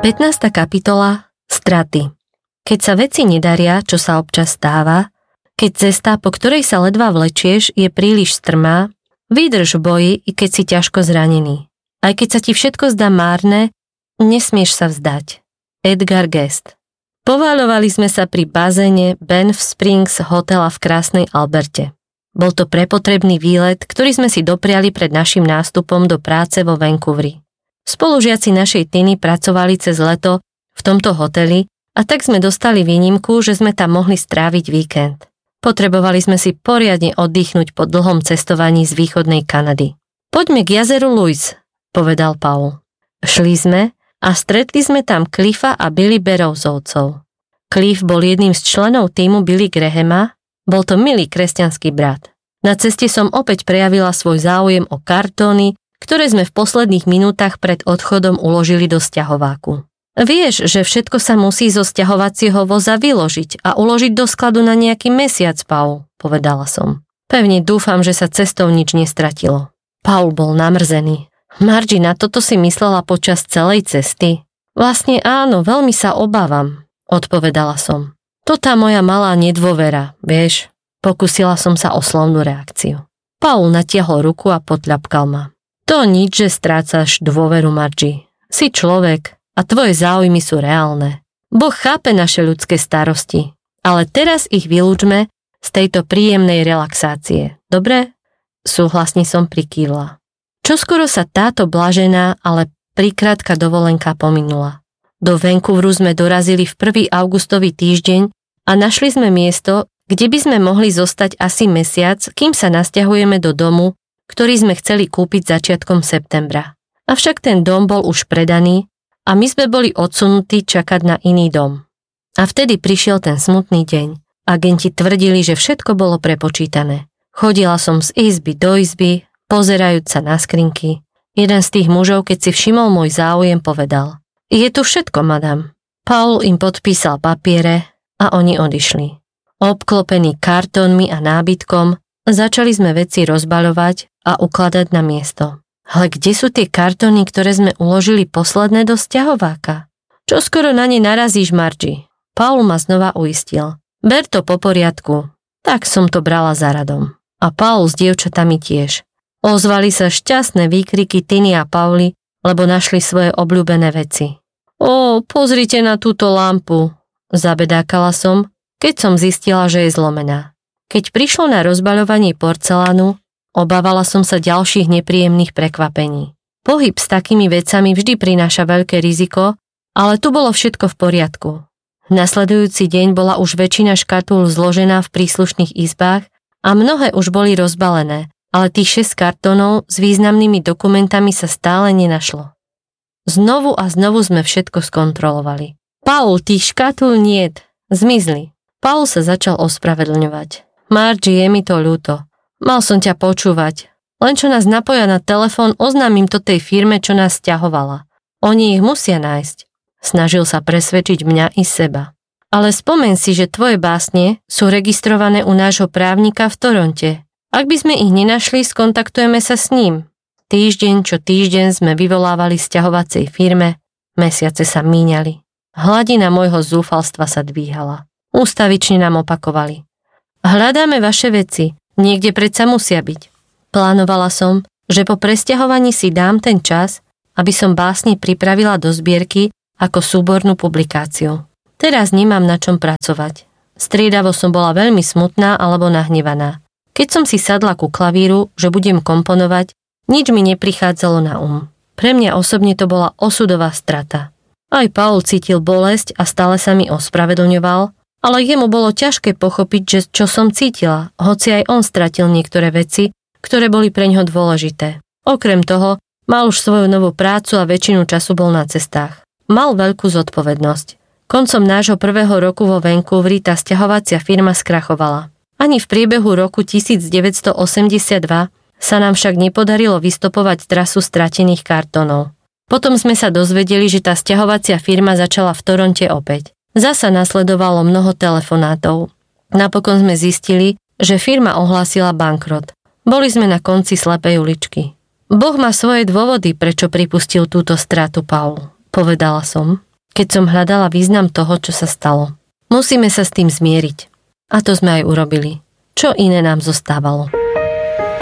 15. kapitola. Straty. Keď sa veci nedaria, čo sa občas stáva, keď cesta, po ktorej sa ledva vlečieš, je príliš strmá, vydrž v boji, i keď si ťažko zranený. Aj keď sa ti všetko zdá márne, nesmieš sa vzdať. Edgar Guest. Pováľovali sme sa pri bazéne Banff Springs hotela v krásnej Alberte. Bol to prepotrebný výlet, ktorý sme si dopriali pred našim nástupom do práce vo Vancouveri. Spolužiaci našej Tiny pracovali cez leto v tomto hoteli a tak sme dostali výnimku, že sme tam mohli stráviť víkend. Potrebovali sme si poriadne oddychnúť po dlhom cestovaní z východnej Kanady. Poďme k jazeru Louise, povedal Paul. Šli sme a stretli sme tam Cliffa a Billy Barrowsovcov. Cliff bol jedným z členov týmu Billy Grahama, bol to milý kresťanský brat. Na ceste som opäť prejavila svoj záujem o kartóny, ktoré sme v posledných minútach pred odchodom uložili do sťahováku. Vieš, že všetko sa musí zo sťahovacieho voza vyložiť a uložiť do skladu na nejaký mesiac, Paul, povedala som. Pevne dúfam, že sa cestou nič nestratilo. Paul bol namrzený. Margie, na toto si myslela počas celej cesty? Vlastne áno, veľmi sa obávam, odpovedala som. To tá moja malá nedôvera, vieš? Pokúsila som sa o slovnú reakciu. Paul natiahol ruku a potľapkal ma. To nič, že strácaš dôveru, Margie. Si človek a tvoje záujmy sú reálne. Boh chápe naše ľudské starosti, ale teraz ich vylúčme z tejto príjemnej relaxácie. Dobre? Súhlasne som prikývla. Čoskoro sa táto blažená, ale prikrátka dovolenka pominula. Do Vancouveru sme dorazili v 1. augustový týždeň a našli sme miesto, kde by sme mohli zostať asi mesiac, kým sa nasťahujeme do domu, ktorý sme chceli kúpiť začiatkom septembra. Avšak ten dom bol už predaný a my sme boli odsunutí čakať na iný dom. A vtedy prišiel ten smutný deň. Agenti tvrdili, že všetko bolo prepočítané. Chodila som z izby do izby, pozerajúc sa na skrinky. Jeden z tých mužov, keď si všimol môj záujem, povedal: Je tu všetko, madam. Paul im podpísal papiere a oni odišli. Obklopení kartónmi a nábytkom, začali sme veci rozbaľovať a ukladať na miesto. Ale kde sú tie kartóny, ktoré sme uložili posledné do sťahováka? Čoskoro na ne narazíš, Margie. Paul ma znova uistil. Ber to po poriadku. Tak som to brala za radom. A Paul s dievčatami tiež. Ozvali sa šťastné výkriky Tiny a Pauli, lebo našli svoje obľúbené veci. Pozrite na túto lampu, zabedákala som, keď som zistila, že je zlomená. Keď prišlo na rozbaľovanie porcelánu, obávala som sa ďalších nepríjemných prekvapení. Pohyb s takými vecami vždy prináša veľké riziko, ale tu bolo všetko v poriadku. Nasledujúci deň bola už väčšina škatúl zložená v príslušných izbách a mnohé už boli rozbalené, ale tých 6 kartónov s významnými dokumentami sa stále nenašlo. Znovu a znovu sme všetko skontrolovali. Paul, tých škatúl niet, zmizli. Paul sa začal ospravedlňovať. Margie, je mi to ľúto. Mal som ťa počúvať. Len čo nás napoja na telefón, oznámim to tej firme, čo nás sťahovala. Oni ich musia nájsť. Snažil sa presvedčiť mňa i seba. Ale spomen si, že tvoje básne sú registrované u nášho právnika v Toronte. Ak by sme ich nenašli, skontaktujeme sa s ním. Týždeň čo týždeň sme vyvolávali sťahovacej firme, mesiace sa míňali. Hladina môjho zúfalstva sa dvíhala. Ústavične nám opakovali. Hľadáme vaše veci. Niekde predsa musia byť. Plánovala som, že po presťahovaní si dám ten čas, aby som básne pripravila do zbierky ako súbornú publikáciu. Teraz nemám na čom pracovať. Striedavo som bola veľmi smutná alebo nahnevaná. Keď som si sadla ku klavíru, že budem komponovať, nič mi neprichádzalo na Pre mňa osobne to bola osudová strata. Aj Paul cítil bolesť a stále sa mi ospravedlňoval, ale jemu bolo ťažké pochopiť, že čo som cítila, hoci aj on stratil niektoré veci, ktoré boli preňho dôležité. Okrem toho, mal už svoju novú prácu a väčšinu času bol na cestách. Mal veľkú zodpovednosť. Koncom nášho 1. roku vo Vancouveri tá sťahovacia firma skrachovala. Ani v priebehu roku 1982 sa nám však nepodarilo vystopovať trasu stratených kartónov. Potom sme sa dozvedeli, že tá sťahovacia firma začala v Toronte opäť. Zasa nasledovalo mnoho telefonátov. Napokon sme zistili, že firma ohlásila bankrot. Boli sme na konci slepej uličky. Boh má svoje dôvody, prečo pripustil túto stratu, Paul, povedala som. keď som hľadala význam toho, čo sa stalo. Musíme sa s tým zmieriť. A to sme aj urobili. Čo iné nám zostávalo?